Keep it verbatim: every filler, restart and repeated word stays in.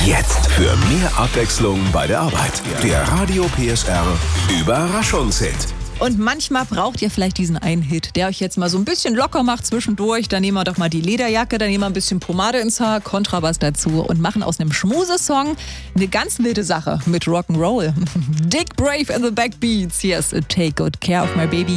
Jetzt für mehr Abwechslung bei der Arbeit. Der Radio P S R Überraschungshit. Und manchmal braucht ihr vielleicht diesen einen Hit, der euch jetzt mal so ein bisschen locker macht zwischendurch. Dann nehmen wir doch mal die Lederjacke, dann nehmen wir ein bisschen Pomade ins Haar, Kontrabass dazu und machen aus einem Schmusesong eine ganz wilde Sache mit Rock'n'Roll. Dick Brave in the Backbeats. Yes, take good care of my baby.